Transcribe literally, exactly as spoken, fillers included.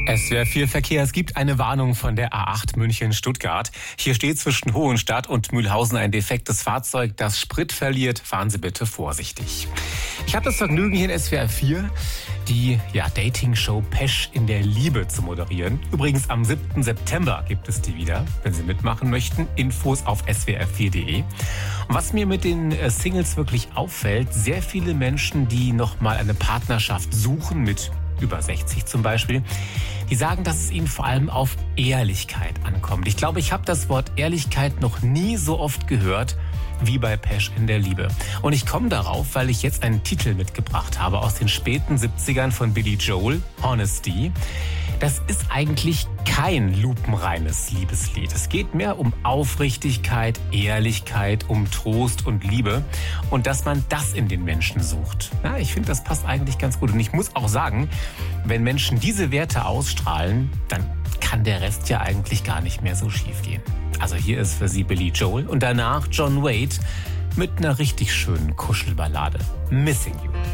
S W R vier Verkehr. Es gibt eine Warnung von der A acht München-Stuttgart. Hier steht zwischen Hohenstadt und Mühlhausen ein defektes Fahrzeug, das Sprit verliert. Fahren Sie bitte vorsichtig. Ich habe das Vergnügen, hier in S W R vier die ja, Dating-Show Pesch in der Liebe zu moderieren. Übrigens am siebten September gibt es die wieder, wenn Sie mitmachen möchten. Infos auf s w r vier punkt de. Und was mir mit den Singles wirklich auffällt, sehr viele Menschen, die noch mal eine Partnerschaft suchen, mit über sechzig zum Beispiel, die sagen, dass es ihnen vor allem auf Ehrlichkeit ankommt. Ich glaube, ich habe das Wort Ehrlichkeit noch nie so oft gehört wie bei Pesch in der Liebe. Und ich komme darauf, weil ich jetzt einen Titel mitgebracht habe aus den späten siebzigern von Billy Joel, Honesty. Das ist eigentlich kein lupenreines Liebeslied. Es geht mehr um Aufrichtigkeit, Ehrlichkeit, um Trost und Liebe und dass man das in den Menschen sucht. Ja, ich finde, das passt eigentlich ganz gut. Und ich muss auch sagen, wenn Menschen diese Werte ausstrahlen, dann kann der Rest ja eigentlich gar nicht mehr so schief gehen. Also hier ist für Sie Billy Joel und danach John Wade mit einer richtig schönen Kuschelballade. Missing You.